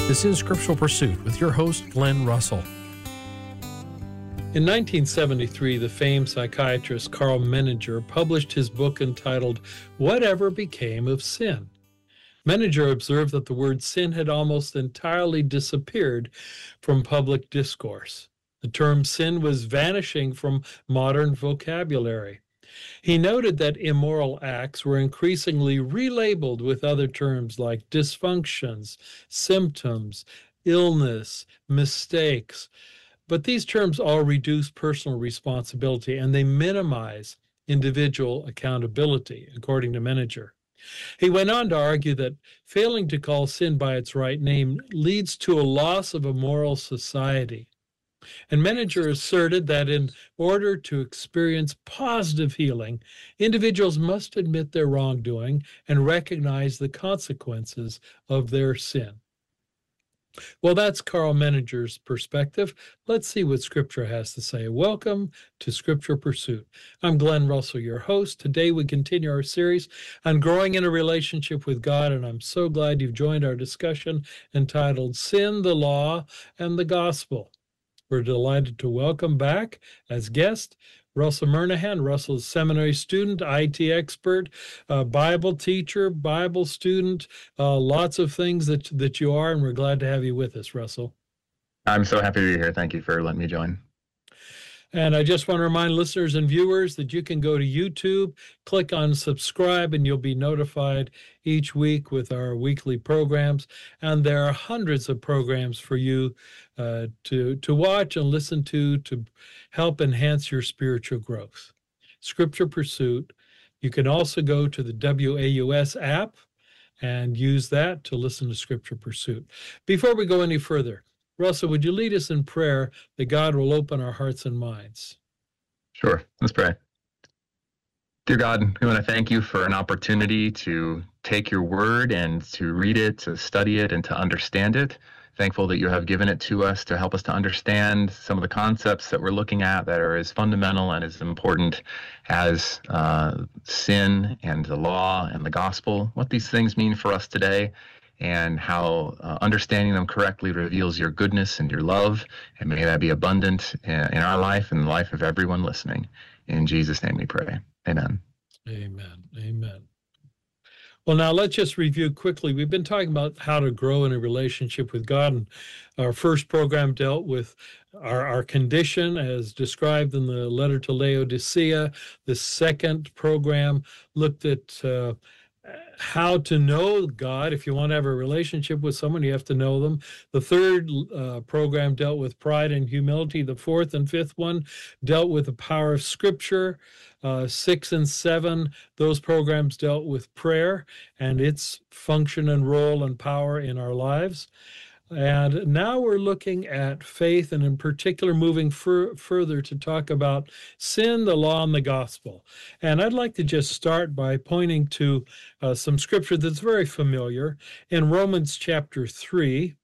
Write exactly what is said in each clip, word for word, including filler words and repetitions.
This is Scriptural Pursuit with your host, Glenn Russell. In nineteen seventy-three, the famed psychiatrist Carl Menninger published his book entitled Whatever Became of Sin? Menninger observed that the word sin had almost entirely disappeared from public discourse. The term sin was vanishing from modern vocabulary. He noted that immoral acts were increasingly relabeled with other terms like dysfunctions, symptoms, illness, mistakes. But these terms all reduce personal responsibility and they minimize individual accountability, according to Menninger. He went on to argue that failing to call sin by its right name leads to a loss of a moral society. And Menninger asserted that in order to experience positive healing, individuals must admit their wrongdoing and recognize the consequences of their sin. Well, that's Carl Menninger's perspective. Let's see what Scripture has to say. Welcome to Scripture Pursuit. I'm Glenn Russell, your host. Today we continue our series on growing in a relationship with God, and I'm so glad you've joined our discussion entitled Sin, the Law, and the Gospel. We're delighted to welcome back as guest Russell Murnaghan. Russell's seminary student, I T expert, uh, Bible teacher, Bible student, uh, lots of things that, that you are, and we're glad to have you with us, Russell. I'm so happy to be here. Thank you for letting me join. And I just want to remind listeners and viewers that you can go to YouTube, click on subscribe, and you'll be notified each week with our weekly programs. And there are hundreds of programs for you uh, to, to watch and listen to to help enhance your spiritual growth. Scripture Pursuit. You can also go to the W A U S app and use that to listen to Scripture Pursuit. Before we go any further, Russell, would you lead us in prayer that God will open our hearts and minds? Sure. Let's pray. Dear God, we want to thank you for an opportunity to take your word and to read it, to study it, and to understand it. Thankful that you have given it to us to help us to understand some of the concepts that we're looking at that are as fundamental and as important as uh, sin and the law and the gospel, what these things mean for us today, and how uh, understanding them correctly reveals your goodness and your love, and may that be abundant in, in our life and the life of everyone listening. In Jesus' name we pray. Amen. Amen. Amen. Well, now let's just review quickly. We've been talking about how to grow in a relationship with God, and our first program dealt with our, our condition as described in the letter to Laodicea. The second program looked at uh, how to know God. If you want to have a relationship with someone, you have to know them. The third uh, program dealt with pride and humility. The fourth and fifth one dealt with the power of Scripture. Uh, six and seven, those programs dealt with prayer and its function and role and power in our lives. And now we're looking at faith, and in particular moving fur- further to talk about sin, the law, and the gospel. And I'd like to just start by pointing to uh, some scripture that's very familiar. In Romans chapter three,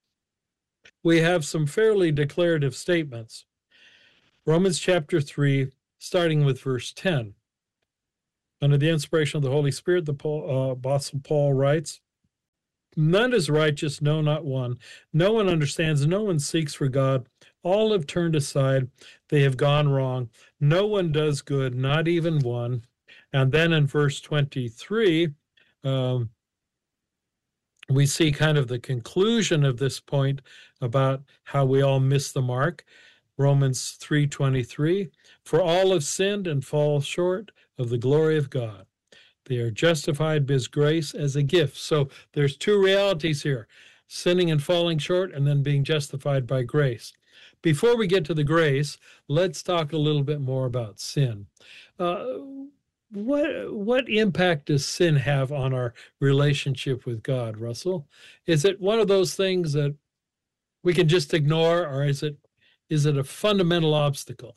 we have some fairly declarative statements. Romans chapter three, starting with verse ten. Under the inspiration of the Holy Spirit, the Paul, uh, Apostle Paul writes, "None is righteous, no, not one. No one understands, no one seeks for God. All have turned aside, they have gone wrong. No one does good, not even one." And then in verse twenty-three, um, we see kind of the conclusion of this point about how we all miss the mark. Romans three twenty-three, "For all have sinned and fall short of the glory of God. They are justified by His grace as a gift." So there's two realities here, sinning and falling short, and then being justified by grace. Before we get to the grace, let's talk a little bit more about sin. Uh, what, what impact does sin have on our relationship with God, Russell? Is it one of those things that we can just ignore, or is it is it a fundamental obstacle?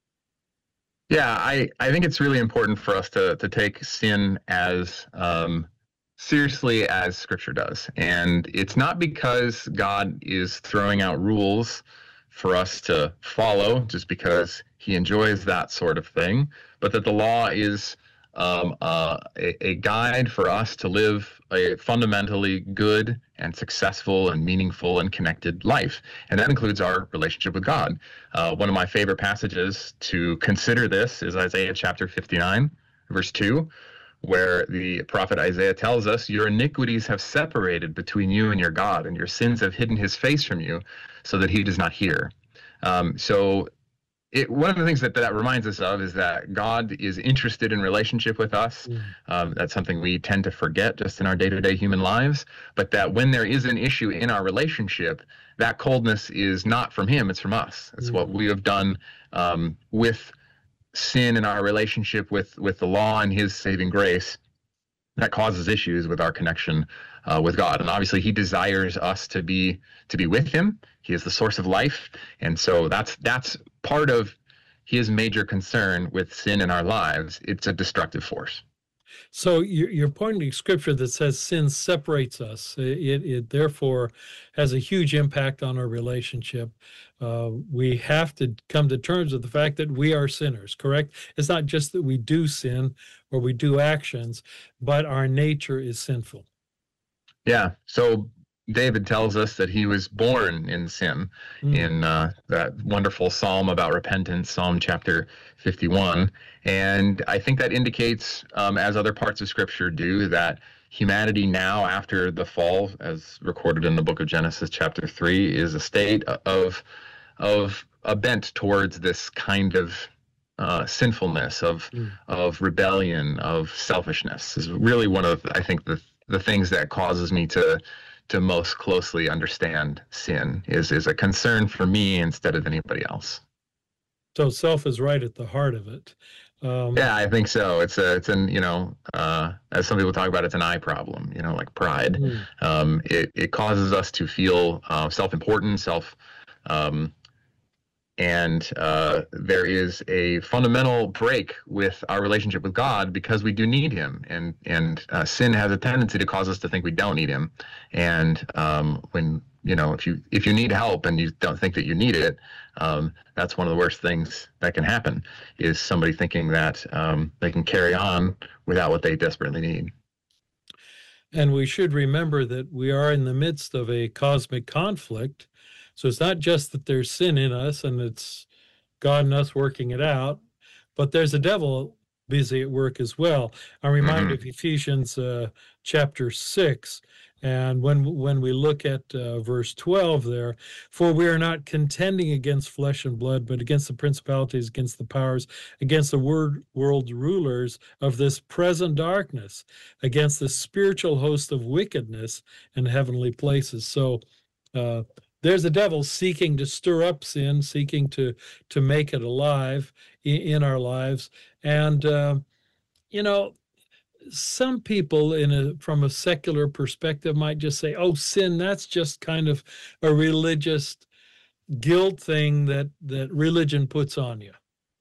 Yeah, I, I think it's really important for us to to take sin as um, seriously as Scripture does. And it's not because God is throwing out rules for us to follow just because he enjoys that sort of thing, but that the law is um, uh, a, a guide for us to live a fundamentally good and successful and meaningful and connected life. And that includes our relationship with God. Uh, one of my favorite passages to consider this is Isaiah chapter fifty-nine, verse two, where the prophet Isaiah tells us, your iniquities have separated between you and your God, and your sins have hidden his face from you so that he does not hear. Um, so It, one of the things that that reminds us of is that God is interested in relationship with us. Mm. Um, that's something we tend to forget just in our day-to-day human lives. But that when there is an issue in our relationship, that coldness is not from him, it's from us. It's mm. what we have done um, with sin in our relationship with, with the law and his saving grace that causes issues with our connection uh, with God. And obviously he desires us to be to be with him. He is the source of life. And so that's that's part of his major concern with sin in our lives. It's a destructive force. So you're pointing to scripture that says sin separates us. It, it therefore has a huge impact on our relationship. Uh, we have to come to terms with the fact that we are sinners, correct? It's not just that we do sin or we do actions, but our nature is sinful. Yeah. So David tells us that he was born in sin mm. in uh, that wonderful psalm about repentance, Psalm chapter fifty-one. And I think that indicates, um, as other parts of Scripture do, that humanity now, after the fall, as recorded in the book of Genesis chapter three, is a state of, of a bent towards this kind of uh, sinfulness, of, mm. of rebellion, of selfishness. Is really one of, I think, the, the things that causes me to to most closely understand sin, is is a concern for me instead of anybody else. So self is right at the heart of it. Um, yeah, I think so. It's a, it's an, you know, uh, as some people talk about, it's an eye problem, you know, like pride. Mm. Um, it, it causes us to feel uh, self-important, self, um, and uh, there is a fundamental break with our relationship with God because we do need him. And, and uh, sin has a tendency to cause us to think we don't need him. And um, when, you know, if you, if you need help and you don't think that you need it, um, that's one of the worst things that can happen, is somebody thinking that um, they can carry on without what they desperately need. And we should remember that we are in the midst of a cosmic conflict. So it's not just that there's sin in us and it's God and us working it out, but there's a devil busy at work as well. I'm reminded mm-hmm. of Ephesians uh, chapter six. And when when we look at uh, verse twelve there, for we are not contending against flesh and blood, but against the principalities, against the powers, against the word, world rulers of this present darkness, against the spiritual host of wickedness in heavenly places. So uh, there's the devil seeking to stir up sin, seeking to to make it alive in, in our lives. And, uh, you know, some people in a from a secular perspective might just say, oh, sin, that's just kind of a religious guilt thing that that religion puts on you.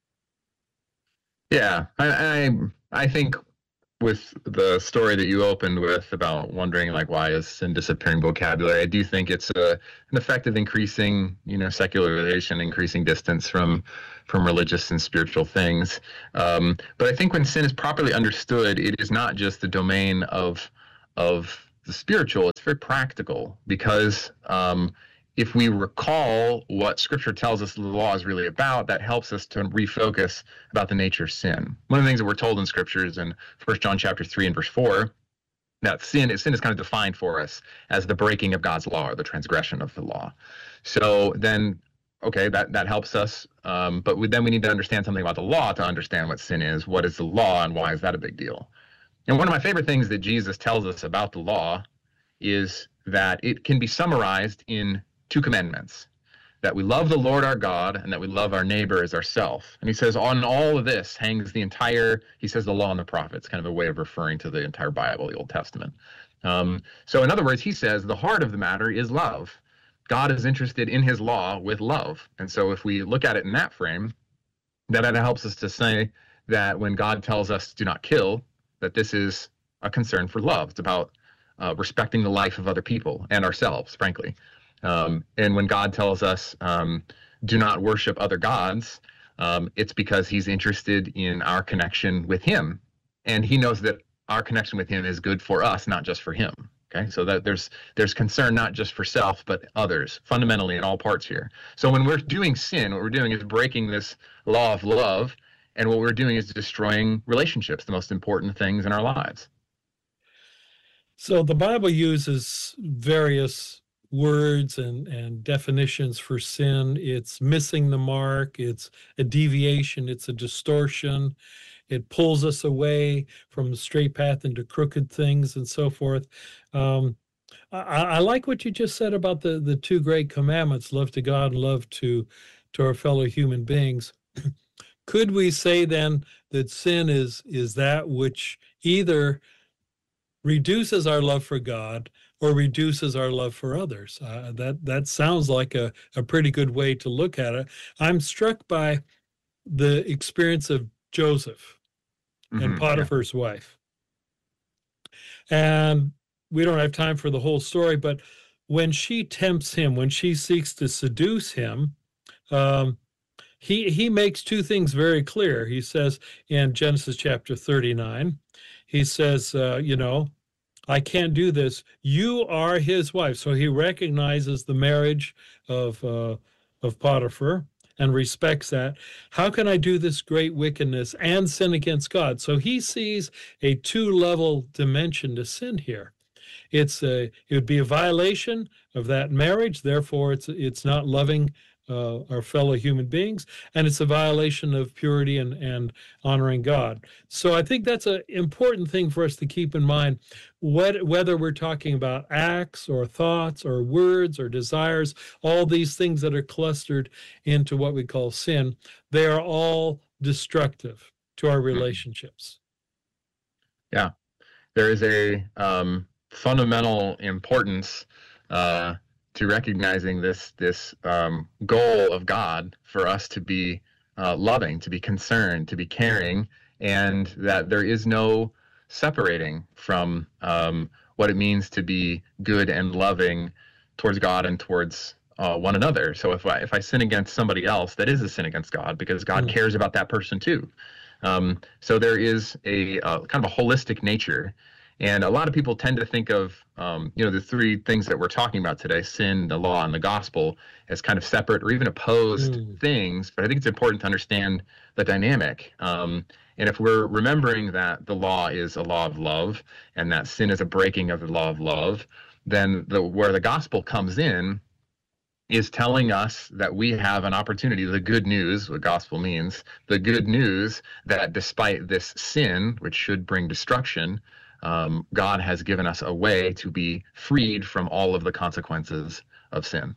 Yeah, I I, I think with the story that you opened with about wondering, like, why is sin disappearing vocabulary, I do think it's a, an effect of increasing, you know, secularization, increasing distance from from religious and spiritual things. Um, but I think when sin is properly understood, it is not just the domain of of the spiritual. It's very practical, because um, if we recall what Scripture tells us the law is really about, that helps us to refocus about the nature of sin. One of the things that we're told in Scripture is in First John chapter three and verse four, that sin is, sin is kind of defined for us as the breaking of God's law, or the transgression of the law. So then, okay, that, that helps us, um, but we, then we need to understand something about the law to understand what sin is. What is the law, and why is that a big deal? And one of my favorite things that Jesus tells us about the law is that it can be summarized in two commandments: that we love the Lord our God, and that we love our neighbor as ourselves. And he says on all of this hangs the entire, he says, the law and the prophets, kind of a way of referring to the entire Bible, the Old Testament. Um, so in other words, he says the heart of the matter is love. God is interested in his law with love. And so if we look at it in that frame, that, that helps us to say that when God tells us do not kill, that this is a concern for love. It's about uh, respecting the life of other people and ourselves, frankly. Um, and when God tells us um, do not worship other gods, um, it's because he's interested in our connection with him. and he knows that our connection with him is good for us, not just for him. Okay, so that there's there's concern not just for self, but others, fundamentally in all parts here. So when we're doing sin, what we're doing is breaking this law of love, and what we're doing is destroying relationships, the most important things in our lives. So the Bible uses various words and, and definitions for sin. It's missing the mark, it's a deviation, it's a distortion. It pulls us away from the straight path into crooked things and so forth. Um, I, I like what you just said about the, the two great commandments, love to God and love to, to our fellow human beings. Could we say then that sin is, is that which either reduces our love for God or reduces our love for others? Uh, that, that sounds like a, a pretty good way to look at it. I'm struck by the experience of Joseph and Mm-hmm, Potiphar's yeah. wife. And we don't have time for the whole story, but when she tempts him, when she seeks to seduce him, um, he, he makes two things very clear. He says in Genesis chapter thirty-nine, he says, uh, you know, I can't do this. You are his wife. So he recognizes the marriage of, uh, of Potiphar and respects that. How can I do this great wickedness and sin against God? So he sees a two-level dimension to sin here. It's a, it would be a violation of that marriage. Therefore, it's it's not loving uh, our fellow human beings, and it's a violation of purity and, and honoring God. So I think that's an important thing for us to keep in mind, what, whether we're talking about acts or thoughts or words or desires, all these things that are clustered into what we call sin, they are all destructive to our relationships. Yeah, there is a um, fundamental importance uh, to recognizing this this um, goal of God for us to be uh, loving, to be concerned, to be caring, and that there is no separating from um, what it means to be good and loving towards God and towards uh, one another. So if I if I sin against somebody else, that is a sin against God, because God mm. cares about that person too. Um, so there is a uh, kind of a holistic nature. And a lot of people tend to think of, um, you know, the three things that we're talking about today, sin, the law, and the gospel, as kind of separate or even opposed mm. things. But I think it's important to understand the dynamic. Um, and if we're remembering that the law is a law of love and that sin is a breaking of the law of love, then the, where the gospel comes in is telling us that we have an opportunity, the good news, what gospel means, the good news that despite this sin, which should bring destruction, Um, God has given us a way to be freed from all of the consequences of sin.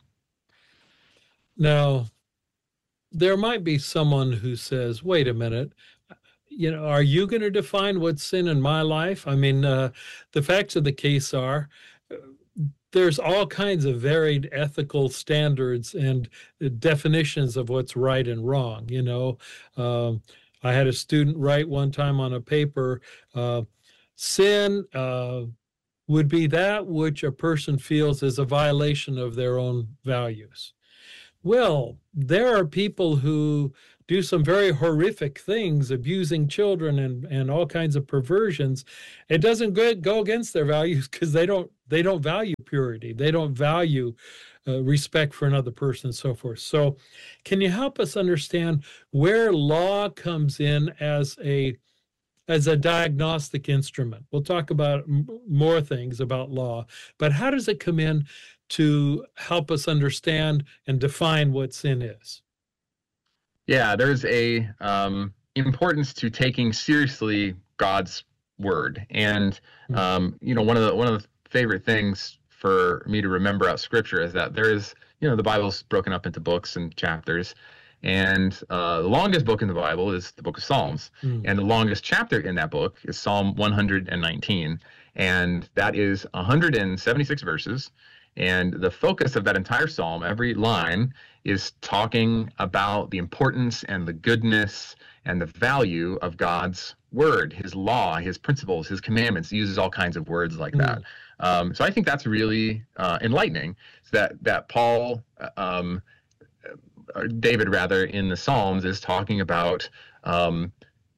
Now, there might be someone who says, wait a minute, you know, are you going to define what's sin in my life? I mean, uh, the facts of the case are, there's all kinds of varied ethical standards and definitions of what's right and wrong. You know, um, I had a student write one time on a paper, uh, sin uh, would be that which a person feels is a violation of their own values. Well, there are people who do some very horrific things, abusing children and, and all kinds of perversions. It doesn't go, go against their values because they don't they don't value purity. They don't value uh, respect for another person and so forth. So can you help us understand where law comes in as a as a diagnostic instrument? We'll talk about m- more things about law, but how does it come in to help us understand and define what sin is? Yeah, there's a um, importance to taking seriously God's word, and um, you know, one of the one of the favorite things for me to remember out Scripture is that there is, you know, the Bible's broken up into books and chapters. And uh, the longest book in the Bible is the book of Psalms. Mm. And the longest chapter in that book is Psalm one hundred nineteen. And that is one hundred seventy-six verses. And the focus of that entire psalm, every line, is talking about the importance and the goodness and the value of God's word, his law, his principles, his commandments. He uses all kinds of words like mm. that. Um, so I think that's really uh, enlightening, that, that Paul... Um, David, rather, in the Psalms is talking about um,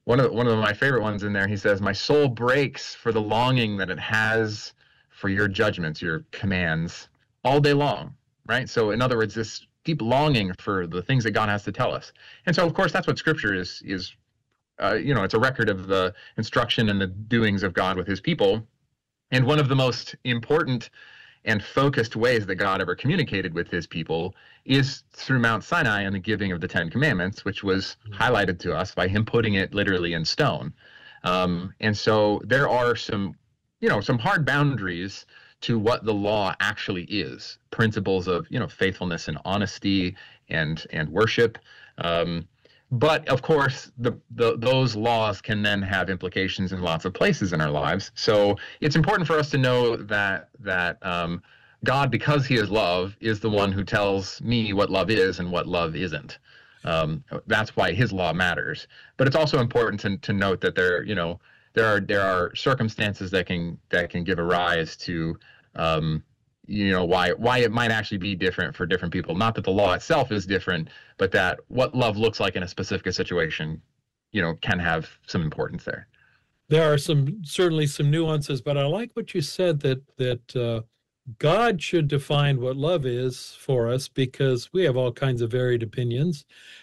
one of one of my favorite ones in there, he says, "My soul breaks for the longing that it has for your judgments, your commands, all day long." Right? So in other words, this deep longing for the things that God has to tell us. And so, of course, that's what Scripture is, is uh, you know, it's a record of the instruction and the doings of God with his people. And one of the most important and focused ways that God ever communicated with his people is through Mount Sinai and the giving of the Ten Commandments, which was highlighted to us by him putting it literally in stone. Um, and so there are some, you know, some hard boundaries to what the law actually is, principles of, you know, faithfulness and honesty and and worship. Um, but of course, the, the those laws can then have implications in lots of places in our lives. So it's important for us to know that that um, God, because he is love, is the one who tells me what love is and what love isn't. Um, that's why his law matters. But it's also important to to note that there, you know, there are there are circumstances that can that can give a rise to um, you know, why why it might actually be different for different people. Not that the law itself is different, but that what love looks like in a specific situation, you know, can have some importance there. There are some certainly some nuances, but I like what you said that that uh, God should define what love is for us, because we have all kinds of varied opinions,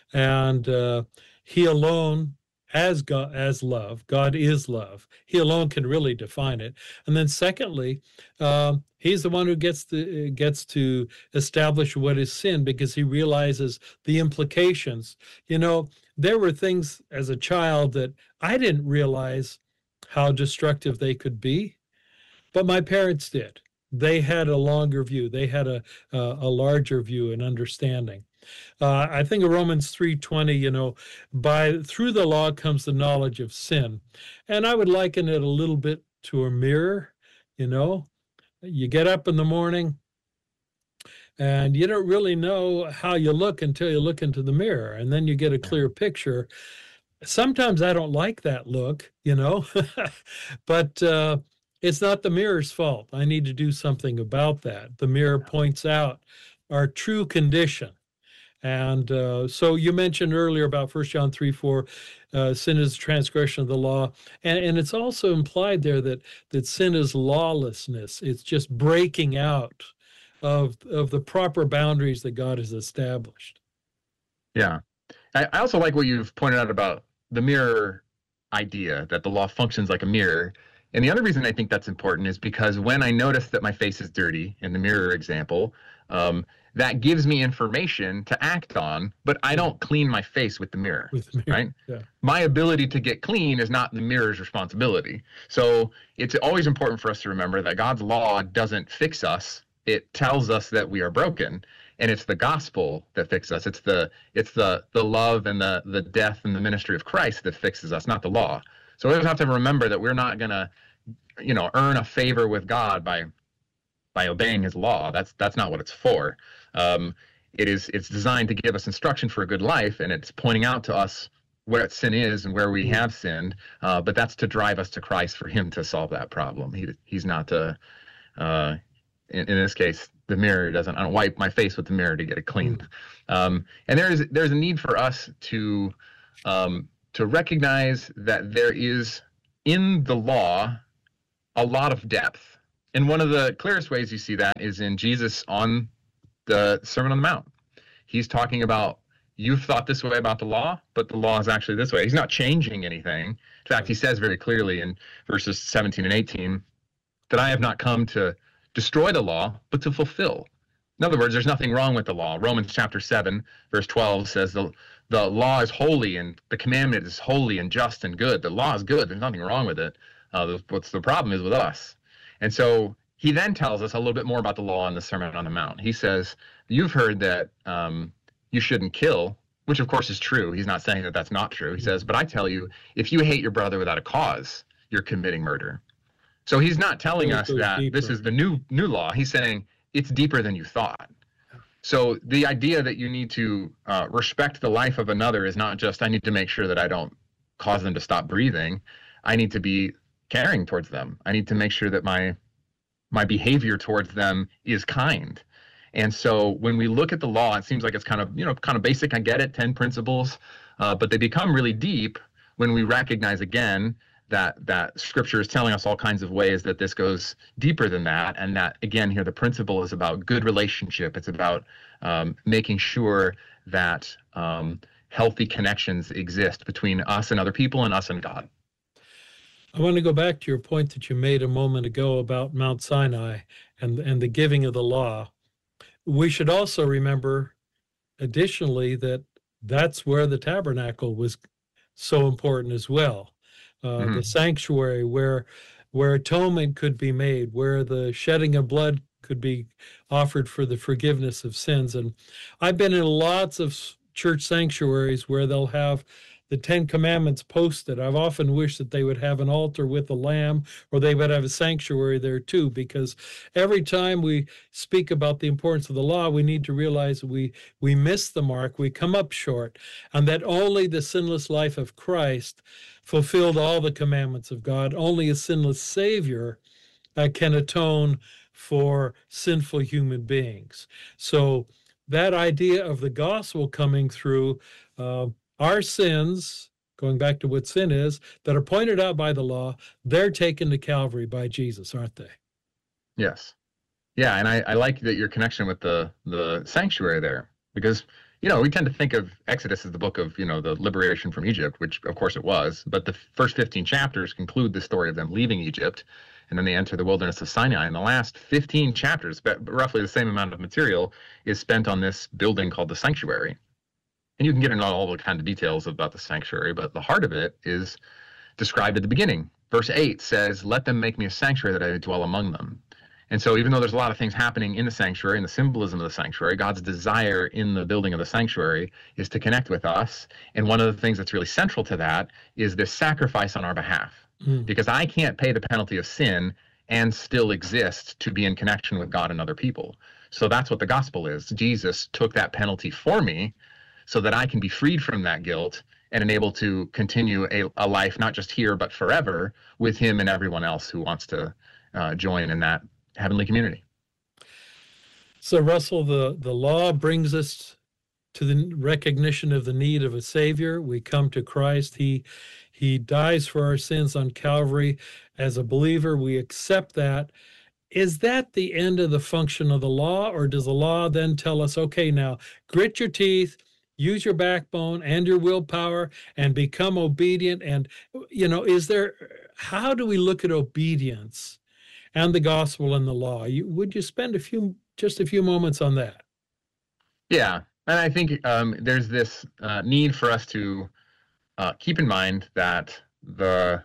and uh, he alone, as God, as love, God is love. He alone can really define it. And then secondly, um, he's the one who gets to gets to establish what is sin, because he realizes the implications. You know, there were things as a child that I didn't realize how destructive they could be, but my parents did. They had a longer view. They had a a, a larger view and understanding. Uh, I think of Romans three twenty, you know, by through the law comes the knowledge of sin. And I would liken it a little bit to a mirror. You know, you get up in the morning and you don't really know how you look until you look into the mirror, and then you get a clear picture. Sometimes I don't like that look, you know, but uh, it's not the mirror's fault. I need to do something about that. The mirror points out our true condition. And uh, so you mentioned earlier about First John three four, uh, sin is transgression of the law. And, and it's also implied there that, that sin is lawlessness. It's just breaking out of, of the proper boundaries that God has established. Yeah. I, I also like what you've pointed out about the mirror idea, that the law functions like a mirror. And the other reason I think that's important is because when I notice that my face is dirty, in the mirror example, um, that gives me information to act on, but I don't clean my face with the mirror, With the mirror, right? yeah. My ability to get clean is not the mirror's responsibility. So it's always important for us to remember that God's law doesn't fix us. It tells us that we are broken, and it's the gospel that fixes us. It's the it's the the love and the the death and the ministry of Christ that fixes us, not the law. So we always have to remember that we're not gonna, you know, earn a favor with God by by obeying his law. That's that's not what it's for. Um, it is it's designed to give us instruction for a good life, and it's pointing out to us where sin is and where we have sinned. Uh, but that's to drive us to Christ, for him to solve that problem. He he's not to. Uh, in, in this case, the mirror doesn't. I don't wipe my face with the mirror to get it clean. Um, and there is there's a need for us to um, to recognize that there is in the law a lot of depth. And one of the clearest ways you see that is in Jesus on the Sermon on the Mount. He's talking about, you've thought this way about the law, but the law is actually this way. He's not changing anything. In fact, he says very clearly in verses seventeen and eighteen that I have not come to destroy the law, but to fulfill. In other words, there's nothing wrong with the law. Romans chapter seven, verse twelve says the, the law is holy and the commandment is holy and just and good. The law is good. There's nothing wrong with it. Uh, what's the problem is with us. And so he then tells us a little bit more about the law in the Sermon on the Mount. He says, you've heard that um, you shouldn't kill, which of course is true. He's not saying that that's not true. He says, but I tell you, if you hate your brother without a cause, you're committing murder. So he's not telling us that this is the new new law. He's saying it's deeper than you thought. So the idea that you need to uh, respect the life of another is not just, I need to make sure that I don't cause them to stop breathing. I need to be caring towards them. I need to make sure that my my behavior towards them is kind. And so when we look at the law, it seems like it's kind of, you know, kind of basic. I get it, ten principles, uh, but they become really deep when we recognize again that that Scripture is telling us all kinds of ways that this goes deeper than that, and that again here the principle is about good relationship. It's about um, making sure that um, healthy connections exist between us and other people and us and God. I want to go back to your point that you made a moment ago about Mount Sinai and, and the giving of the law. We should also remember, additionally, that that's where the tabernacle was so important as well. Uh, mm-hmm. The sanctuary where, where atonement could be made, where the shedding of blood could be offered for the forgiveness of sins. And I've been in lots of church sanctuaries where they'll have the Ten Commandments posted. I've often wished that they would have an altar with a lamb, or they would have a sanctuary there too, because every time we speak about the importance of the law, we need to realize we, we miss the mark, we come up short, and that only the sinless life of Christ fulfilled all the commandments of God. Only a sinless Savior uh, can atone for sinful human beings. So that idea of the gospel coming through uh, our sins, going back to what sin is, that are pointed out by the law, they're taken to Calvary by Jesus, aren't they? Yes. Yeah, and I, I like that your connection with the, the sanctuary there, because, you know, we tend to think of Exodus as the book of, you know, the liberation from Egypt, which of course it was, but the first fifteen chapters conclude the story of them leaving Egypt, and then they enter the wilderness of Sinai. And the last fifteen chapters, roughly the same amount of material, is spent on this building called the sanctuary. And you can get into all the kind of details about the sanctuary, but the heart of it is described at the beginning. Verse eight says, "Let them make me a sanctuary that I may dwell among them." And so even though there's a lot of things happening in the sanctuary and the symbolism of the sanctuary, God's desire in the building of the sanctuary is to connect with us. And one of the things that's really central to that is this sacrifice on our behalf. Mm. Because I can't pay the penalty of sin and still exist to be in connection with God and other people. So that's what the gospel is. Jesus took that penalty for me, so that I can be freed from that guilt and enabled to continue a, a life, not just here, but forever, with him and everyone else who wants to uh, join in that heavenly community. So, Russell, the, the law brings us to the recognition of the need of a Savior. We come to Christ. He, he dies for our sins on Calvary. As a believer, we accept that. Is that the end of the function of the law, or does the law then tell us, okay, now grit your teeth, use your backbone and your willpower and become obedient? And, you know, is there, how do we look at obedience and the gospel and the law? You, would you spend a few, just a few moments on that? Yeah. And I think um, there's this uh, need for us to uh, keep in mind that the,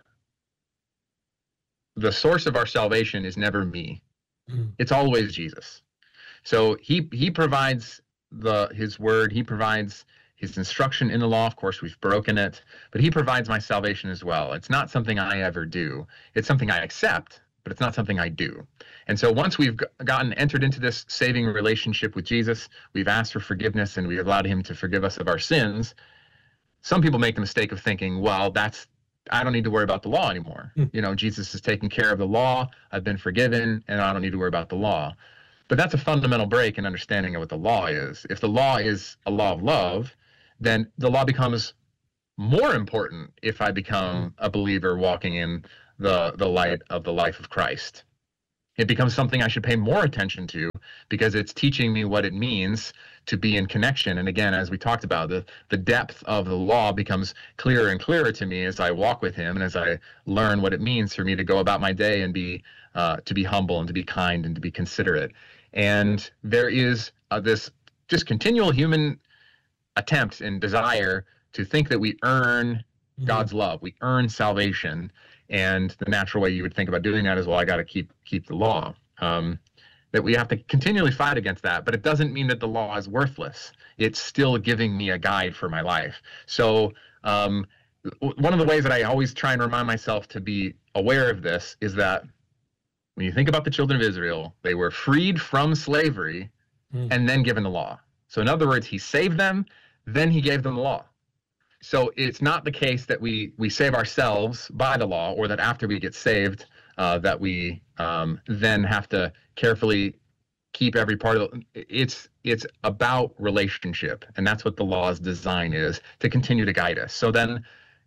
the source of our salvation is never me. Mm. It's always Jesus. So he, he provides the his word, he provides his instruction in the law. Of course, we've broken it, but he provides my salvation as well. It's not something I ever do. It's something I accept, but it's not something I do. And so once we've gotten entered into this saving relationship with Jesus, we've asked for forgiveness and we've allowed him to forgive us of our sins. Some people make the mistake of thinking, well, that's, I don't need to worry about the law anymore. Mm. You know, Jesus is taking care of the law. I've been forgiven and I don't need to worry about the law. But that's a fundamental break in understanding of what the law is. If the law is a law of love, then the law becomes more important if I become a believer walking in the, the light of the life of Christ. It becomes something I should pay more attention to because it's teaching me what it means to be in connection. And again, as we talked about, the, the depth of the law becomes clearer and clearer to me as I walk with him and as I learn what it means for me to go about my day and be uh, to be humble and to be kind and to be considerate. And there is uh, this just continual human attempt and desire to think that we earn mm-hmm. God's love, we earn salvation. And the natural way you would think about doing that is, well, I got to keep keep the law. Um, that we have to continually fight against that, but it doesn't mean that the law is worthless. It's still giving me a guide for my life. So um, one of the ways that I always try and remind myself to be aware of this is that when you think about the children of Israel, they were freed from slavery mm. and then given the law. So in other words, he saved them, then he gave them the law. So it's not the case that we we save ourselves by the law, or that after we get saved, uh, that we um, then have to carefully keep every part of it. It's, it's about relationship, and that's what the law's design is, to continue to guide us. So then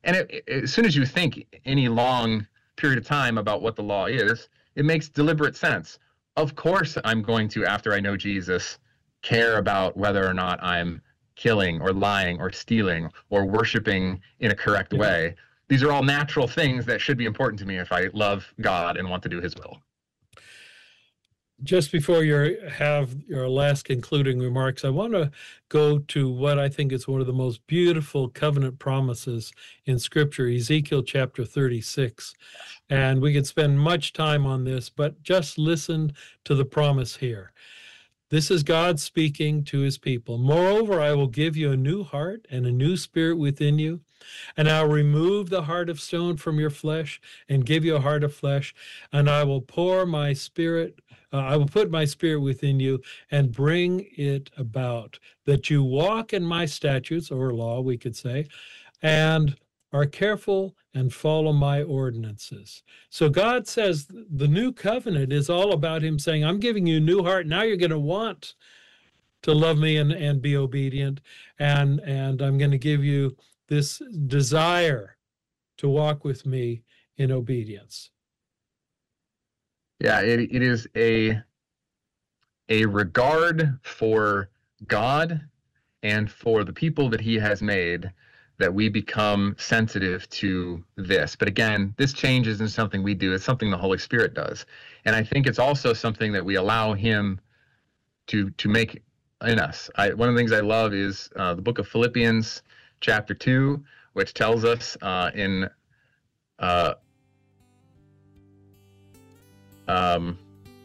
And it, it, as soon as you think any long period of time about what the law is, it makes deliberate sense. Of course, I'm going to, after I know Jesus, care about whether or not I'm killing or lying or stealing or worshiping in a correct yeah. way. These are all natural things that should be important to me if I love God and want to do his will. Just before you have your last concluding remarks, I want to go to what I think is one of the most beautiful covenant promises in Scripture, Ezekiel chapter thirty-six. And we could spend much time on this, but just listen to the promise here. This is God speaking to his people. Moreover, I will give you a new heart and a new spirit within you, and I'll remove the heart of stone from your flesh and give you a heart of flesh, and I will pour my spirit, uh, I will put my spirit within you and bring it about that you walk in my statutes, or law, we could say, and are careful and follow my ordinances. So God says the new covenant is all about him saying, I'm giving you a new heart. Now you're going to want to love me and, and be obedient. And, and I'm going to give you this desire to walk with me in obedience. Yeah, it, it is a, a regard for God and for the people that he has made that we become sensitive to this. But again, this change isn't something we do. It's something the Holy Spirit does. And I think it's also something that we allow him to to make in us. I, one of the things I love is uh, the book of Philippians chapter two, which tells us uh, in uh, um,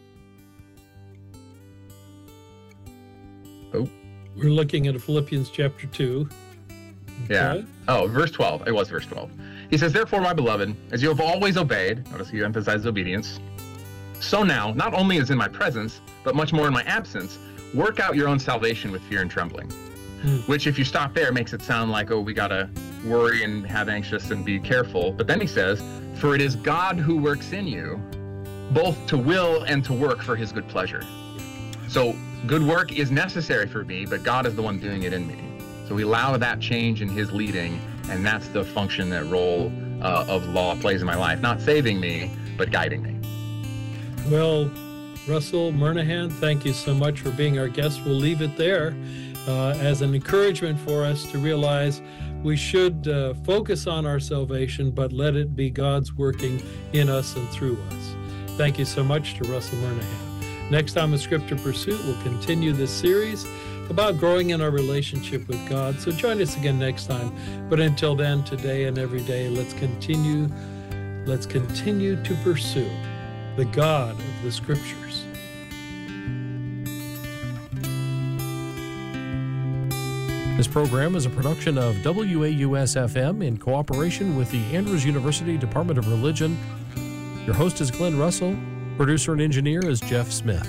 oh, we're looking at Philippians chapter two. Yeah. Okay. Oh, verse twelve. It was verse twelve. He says, therefore, my beloved, as you have always obeyed, notice he emphasizes obedience, so now, not only as in my presence, but much more in my absence, work out your own salvation with fear and trembling. Hmm. Which, if you stop there, makes it sound like, oh, we got to worry and have anxious and be careful. But then he says, for it is God who works in you, both to will and to work for his good pleasure. So good work is necessary for me, but God is the one doing it in me. So we allow that change in his leading, and that's the function, that role uh, of law plays in my life. Not saving me, but guiding me. Well, Russell Murnaghan, thank you so much for being our guest. We'll leave it there uh, as an encouragement for us to realize we should uh, focus on our salvation, but let it be God's working in us and through us. Thank you so much to Russell Murnaghan. Next time on Scripture Pursuit, we'll continue this series about growing in our relationship with God. So join us again next time. But until then, today and every day, let's continue, let's continue to pursue the God of the Scriptures. This program is a production of W A U S F M in cooperation with the Andrews University Department of Religion. Your host is Glenn Russell. Producer and engineer is Jeff Smith.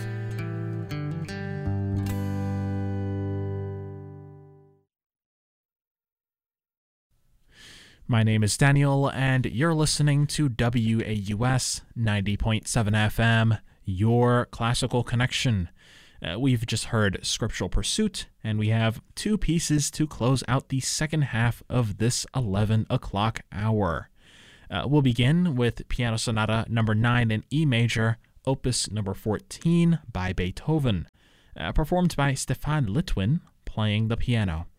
My name is Daniel, and you're listening to W A U S ninety point seven F M, your classical connection. Uh, we've just heard Scriptural Pursuit, and we have two pieces to close out the second half of this eleven o'clock hour. Uh, we'll begin with Piano Sonata number nine in E major, opus number fourteen by Beethoven, uh, performed by Stefan Litwin playing the piano.